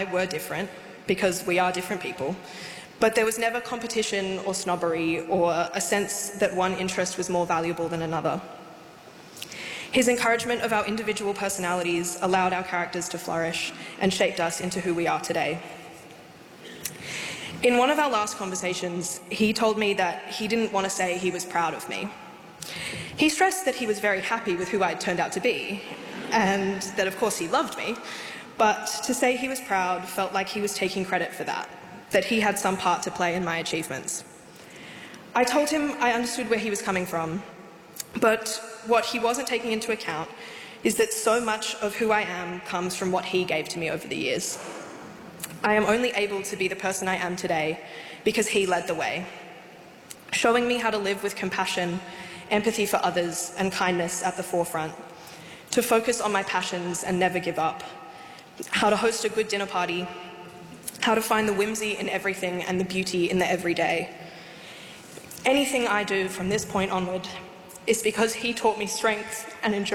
I were different, because we are different people, but there was never competition or snobbery or a sense that one interest was more valuable than another. His encouragement of our individual personalities allowed our characters to flourish and shaped us into who we are today. In one of our last conversations, he told me that he didn't want to say he was proud of me. He stressed that he was very happy with who I'd turned out to be, and that of course he loved me, but to say he was proud felt like he was taking credit for that he had some part to play in my achievements. I told him I understood where he was coming from, but what he wasn't taking into account is that so much of who I am comes from what he gave to me over the years. I am only able to be the person I am today because he led the way, showing me how to live with compassion, empathy for others, and kindness at the forefront, to focus on my passions and never give up, how to host a good dinner party, how to find the whimsy in everything and the beauty in the everyday. Anything I do from this point onward is because he taught me strength and endurance.